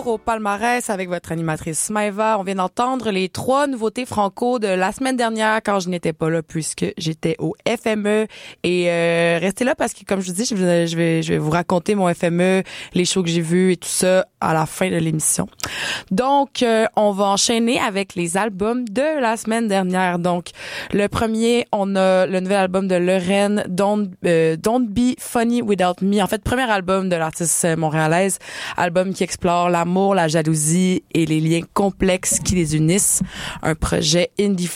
retour au palmarès avec votre animatrice Maëva. On vient d'entendre les 3 nouveautés franco de la semaine dernière quand je n'étais pas là puisque j'étais au FME. Et restez là parce que, comme je vous dis, je vais vous raconter mon FME, les shows que j'ai vus et tout ça à la fin de l'émission. Donc, on va enchaîner avec les albums de la semaine dernière. Donc, le premier, on a le nouvel album de Lorraine, Don't Be Funny Without Me. En fait, premier album de l'artiste montréalaise, album qui explore l'amour, la jalousie et les liens complexes qui les unissent. Un projet indie